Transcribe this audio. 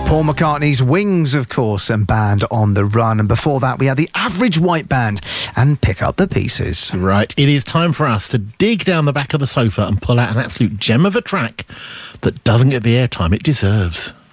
Paul McCartney's Wings, of course, and Band on the Run. And before that, we had the Average White Band and Pick Up the Pieces. Right, it is time for us to dig down the back of the sofa and pull out an absolute gem of a track that doesn't get the airtime it deserves.